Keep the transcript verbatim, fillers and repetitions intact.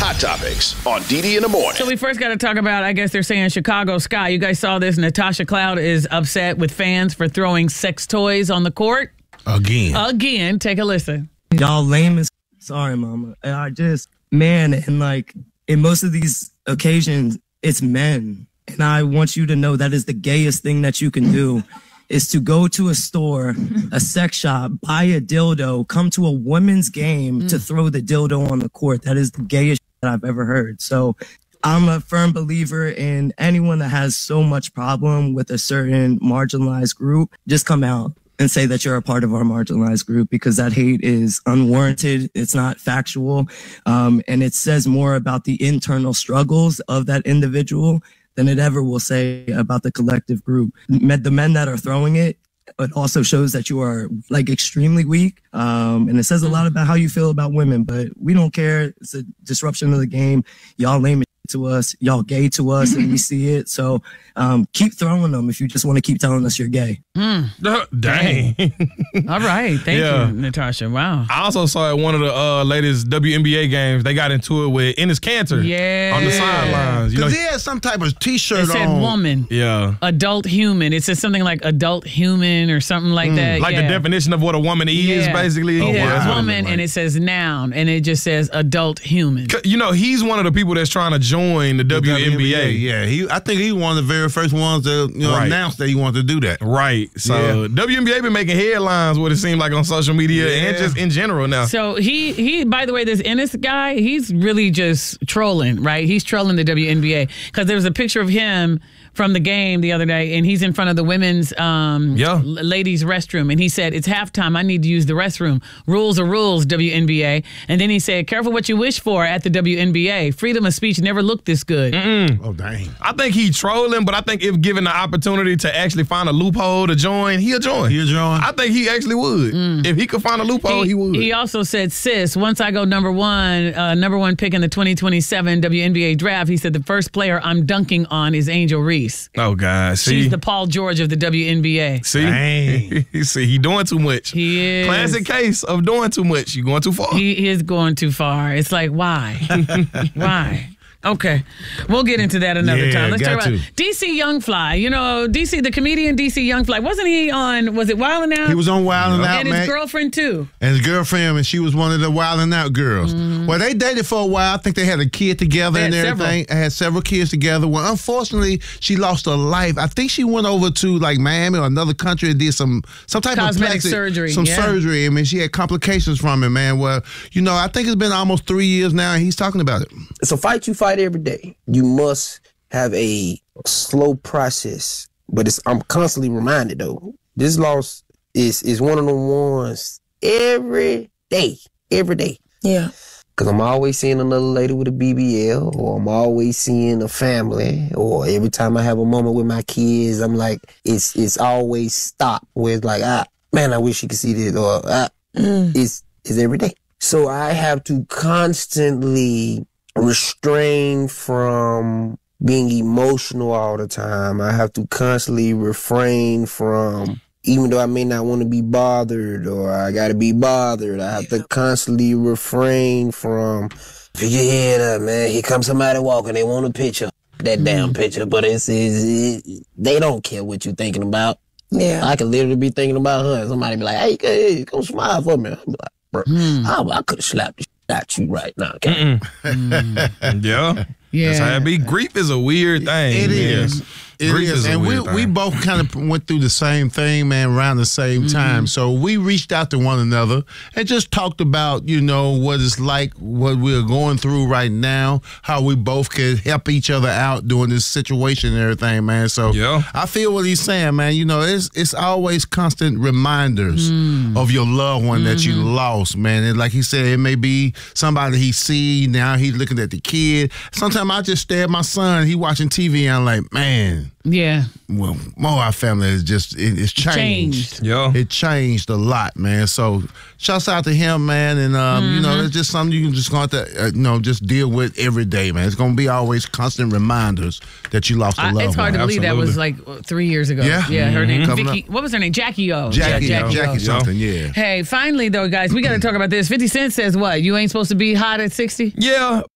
Hot Topics on D D in the morning. So we first got to talk about, I guess they're saying Chicago Sky. You guys saw this. Natasha Cloud is upset with fans for throwing sex toys on the court. Again. Again. Take a listen. Y'all lame as sorry, mama. I just, man, and like in most of these occasions, it's men. And I want you to know that is the gayest thing that you can do. Is to go to a store, a sex shop, buy a dildo, come to a women's game mm. to throw the dildo on the court. That is the gayest shit I've ever heard. So I'm a firm believer in anyone that has so much problem with a certain marginalized group, just come out and say that you're a part of our marginalized group, because that hate is unwarranted. It's not factual. Um, and it says more about the internal struggles of that individual than it ever will say about the collective group. The men that are throwing it, it also shows that you are like extremely weak. Um, and it says a lot about how you feel about women, but we don't care. It's a disruption of the game. Y'all lame to us, y'all gay to us, and we see it. So um, keep throwing them if you just want to keep telling us you're gay. Mm. Uh, dang. All right. Thank Yeah. you, Natasha. Wow. I also saw at one of the uh, latest W N B A games, they got into it with Enes Kanter Yeah. on the sidelines. You know, Because he had some type of T-shirt It said on. woman. yeah. Adult human. It says something like adult human or something like that. Like yeah. the definition of what a woman is, Yeah. basically. It Oh, says wow. That's what it woman looked like. and it says noun, and it just says adult human. You know, he's one of the people that's trying to join the, W N B A. Yeah, he. I think he one of the very first ones to you know, Right. announce that he wanted to do that. Right. So Yeah. W N B A been making headlines, what it seemed like on social media Yeah. and just in general now. So he, he. by the way, this Ennis guy, he's really just trolling, right? He's trolling the W N B A because there was a picture of him from the game the other day, and he's in front of the women's um, Yeah. l- ladies' restroom, and he said, "It's halftime. I need to use the restroom. Rules are rules, W N B A." And then he said, "Careful what you wish for at the W N B A. Freedom of speech never looked this good." Oh dang! I think he trolling, but I think if given the opportunity to actually find a loophole to join, he'll join. He'll join? I think he actually would. If he could find a loophole, he, would. He also said, "Sis, once I go number one, uh, number one pick in the twenty twenty-seven W N B A draft," he said, "the first player I'm dunking on is Angel Reese. oh, God. See? She's the Paul George of the W N B A." See? Dang. See, he doing too much. He is. Classic case of doing too much. You going too far. He is going too far. It's like, why? Why? Okay. We'll get into that another Yeah, time. Let's got talk about to. D C Youngfly. You know, D C, the comedian D C Youngfly. Wasn't he on, was it Wild 'N Out? He was on Wild 'N Out, And his man. girlfriend, too. And his girlfriend, and she was one of the Wild 'N Out girls. Well, they dated for a while. I think they had a kid together They and had everything. They had several kids together. Well, unfortunately, she lost her life. I think she went over to like Miami or another country and did some some type Cosmetic of plastic surgery, some yeah. surgery. I mean, she had complications from it, man. Well, you know, I think it's been almost three years now, and he's talking about it. It's a fight you fight every day. You must have a slow process, but it's I'm constantly reminded though. This loss is is one of the ones every day, every day. Yeah. Cause I'm always seeing another lady with a B B L, or I'm always seeing a family, or every time I have a moment with my kids, I'm like, it's it's always stop where it's like, ah, man, I wish you could see this, or ah, Mm. it's it's every day. So I have to constantly restrain from being emotional all the time. I have to constantly refrain from, even though I may not want to be bothered or I got to be bothered, I have to constantly refrain from, pick your head up, man. Here comes somebody walking. They want a picture. That damn picture. But it's, it's it, they don't care what you're thinking about. Yeah. I could literally be thinking about her and somebody be like, hey, hey come smile for me. I'm like, bro, I, I could have slapped the shit out you right now. Okay? yeah. Yeah. That's how it be. Grief is a weird thing. It man. is. It Grief is. is a And we, weird we thing. both kind of went through the same thing, man, around the same time. So we reached out to one another and just talked about, you know, what it's like, what we're going through right now, how we both could help each other out during this situation and everything, man. So Yeah. I feel what he's saying, man. You know, it's it's always constant reminders of your loved one that you lost, man. And like he said, it may be somebody he see, now he's looking at the kid. Sometimes I just stare at my son, he watching T V, and I'm like, man, Yeah. well, more our family is just it, it's changed. Changed. Yeah. It changed a lot, man. So shouts out to him, man. And um, you know, it's just something you can just going to uh, you know just deal with every day, man. It's gonna be always constant reminders that you lost a I, loved it's hard one. to believe that was like three years ago. Yeah. Yeah. Her name, Coming Vicky. What was her name? Jackie O. Jackie, Yeah, Jackie, O. something, yeah. Hey, finally though, guys, we got to talk about this. fifty Cent says what? You ain't supposed to be hot at sixty? Yeah.